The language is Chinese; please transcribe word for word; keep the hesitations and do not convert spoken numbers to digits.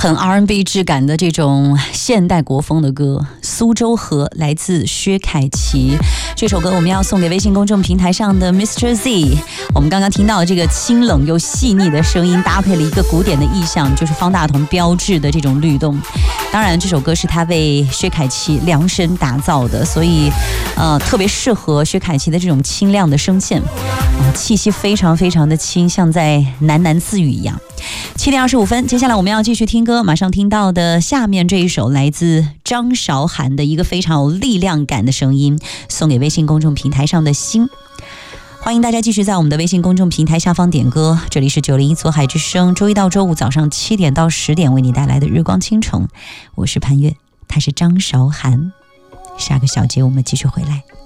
很 R and B 质感的这种现代国风的歌，苏州河来自薛凯琪。这首歌我们要送给微信公众平台上的 Mister Z。 我们刚刚听到的这个清冷又细腻的声音，搭配了一个古典的意象，就是方大同标志的这种律动。当然这首歌是他为薛凯琪量身打造的，所以呃特别适合薛凯琪的这种清亮的声线，呃、气息非常非常的轻，像在喃喃自语一样。七点二十五分，接下来我们要继续听歌，马上听到的下面这一首来自张韶涵的一个非常有力量感的声音，送给微信公众平台上的心。欢迎大家继续在我们的微信公众平台下方点歌，这里是九零一左海之声，周一到周五早上七点到十点为你带来的日光倾城，我是潘越，他是张韶涵。下个小节我们继续回来。